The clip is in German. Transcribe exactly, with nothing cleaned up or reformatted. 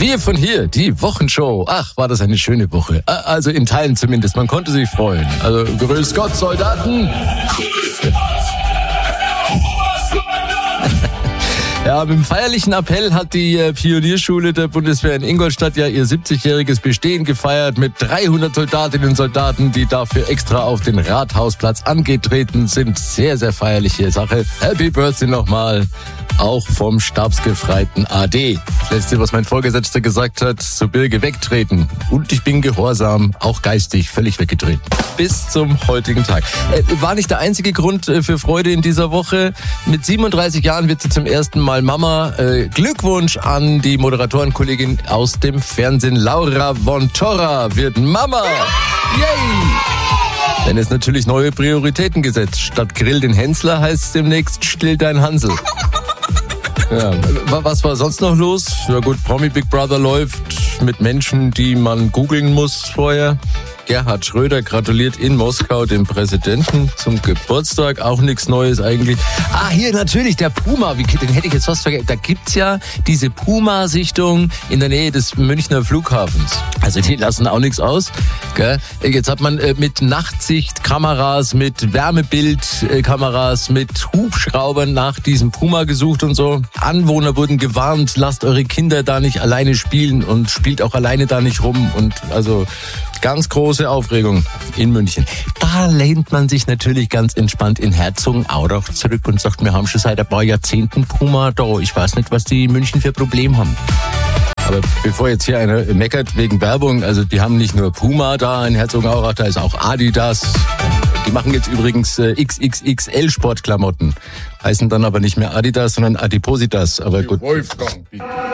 Wir von hier, die Wochenshow. Ach, war das eine schöne Woche. Also in Teilen zumindest, man konnte sich freuen. Also grüß Gott, Soldaten. Ja, mit dem feierlichen Appell hat die äh, Pionierschule der Bundeswehr in Ingolstadt ja ihr siebzigjähriges Bestehen gefeiert mit dreihundert Soldatinnen und Soldaten, die dafür extra auf den Rathausplatz angetreten sind. Sehr, sehr feierliche Sache. Happy Birthday nochmal, auch vom Stabsgefreiten A D. Das Letzte, was mein Vorgesetzter gesagt hat, so Birge wegtreten. Und ich bin gehorsam, auch geistig, völlig weggetreten. Bis zum heutigen Tag. Äh, war nicht der einzige Grund äh, für Freude in dieser Woche. Mit siebenunddreißig Jahren wird sie zum ersten Mal Mama. Äh, Glückwunsch an die Moderatorenkollegin aus dem Fernsehen. Laura von Torra wird Mama. Yay! Denn es natürlich neue Prioritäten gesetzt. Statt Grill den Hensler heißt es demnächst Still dein Hansel. Ja, was war sonst noch los? Ja gut, Promi Big Brother läuft mit Menschen, die man googeln muss vorher. Gerhard Schröder gratuliert in Moskau dem Präsidenten zum Geburtstag. Auch nichts Neues eigentlich. Ah, hier natürlich der Puma. Wie, den hätte ich jetzt fast vergessen. Da gibt's ja diese Puma-Sichtung in der Nähe des Münchner Flughafens. Also die lassen auch nichts aus. Gell? Jetzt hat man äh, mit Nachtsichtkameras, mit Wärmebildkameras, mit Hubschraubern nach diesem Puma gesucht und so. Anwohner wurden gewarnt, lasst eure Kinder da nicht alleine spielen und spielt auch alleine da nicht rum. Und also ganz große Aufregung in München. Da lehnt man sich natürlich ganz entspannt in Herzogenaurach zurück und sagt, wir haben schon seit ein paar Jahrzehnten Puma da. Ich weiß nicht, was die in München für Probleme haben. Aber bevor jetzt hier einer meckert wegen Werbung, also die haben nicht nur Puma da in Herzogenaurach, da ist auch Adidas. Die machen jetzt übrigens äh, X X X L Sportklamotten. Heißen dann aber nicht mehr Adidas, sondern Adipositas. Aber gut. Wolfgang, bitte.